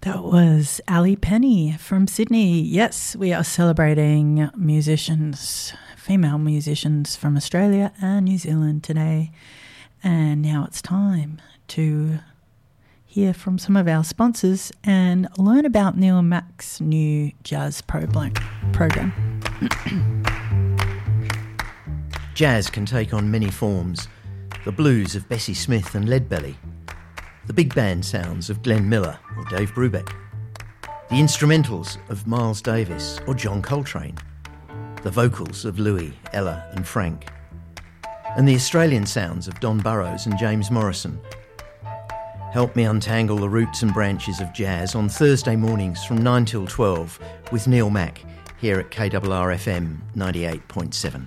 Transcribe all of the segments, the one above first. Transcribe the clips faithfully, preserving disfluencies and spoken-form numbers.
That was Ali Penny from Sydney. Yes, we are celebrating musicians, female musicians from Australia and New Zealand today. And now it's time to hear from some of our sponsors and learn about Neil Mack's new jazz program. Jazz can take on many forms. The blues of Bessie Smith and Leadbelly. The big band sounds of Glenn Miller or Dave Brubeck. The instrumentals of Miles Davis or John Coltrane. The vocals of Louis, Ella and Frank. And the Australian sounds of Don Burrows and James Morrison. Help me untangle the roots and branches of jazz on Thursday mornings from nine till twelve with Neil Mack here at K R R F M ninety-eight point seven.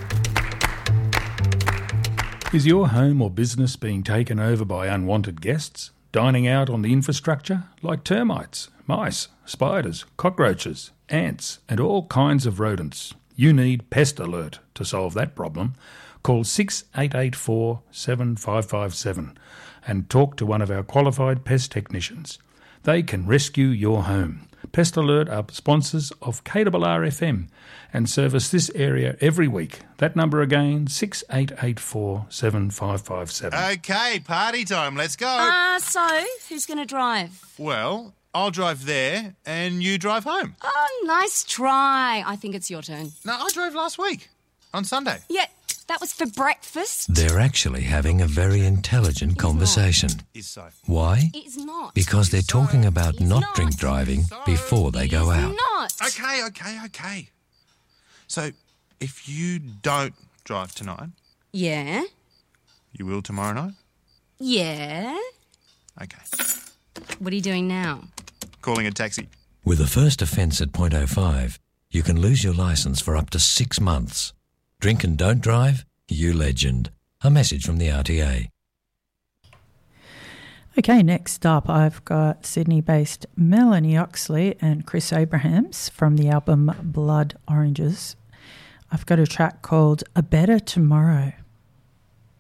Is your home or business being taken over by unwanted guests, dining out on the infrastructure like termites, mice, spiders, cockroaches, ants and all kinds of rodents? You need Pest Alert to solve that problem. Call six eight eight four, seven five five seven and talk to one of our qualified pest technicians. They can rescue your home. Pest Alert are sponsors of K R R F M and service this area every week. That number again, six eight eight four, seven five five seven. Okay, party time, let's go. Uh, so, who's going to drive? Well, I'll drive there and you drive home. Oh, nice try. I think it's your turn. No, I drove last week, on Sunday. Yeah, that was for breakfast. They're actually having a very intelligent conversation. Is so. Why? It's not. Because they're talking about It's not not. drink driving before they go It's out. not. Okay, okay, okay. So, if you don't drive tonight, Yeah? you will tomorrow night? Yeah? Okay. What are you doing now? Calling a taxi. With a first offence at point oh five, you can lose your licence for up to six months. Drink and don't drive? You legend. A message from the R T A. Okay, next up I've got Sydney-based Melanie Oxley and Chris Abrahams from the album Blood Oranges. I've got a track called A Better Tomorrow.